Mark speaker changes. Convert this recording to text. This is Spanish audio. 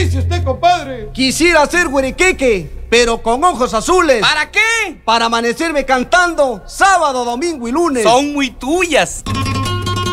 Speaker 1: dice usted, compadre?
Speaker 2: Quisiera ser güeriqueque, pero con ojos azules.
Speaker 3: ¿Para qué?
Speaker 2: Para amanecerme cantando sábado, domingo y lunes.
Speaker 3: Son muy tuyas.